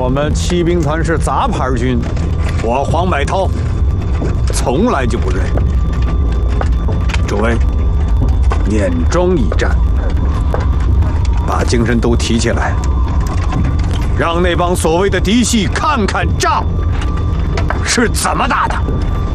我们骑兵团是杂牌军，我黄百韬从来就不认。诸位，年终一战，把精神都提起来，让那帮所谓的嫡系看看仗是怎么打的。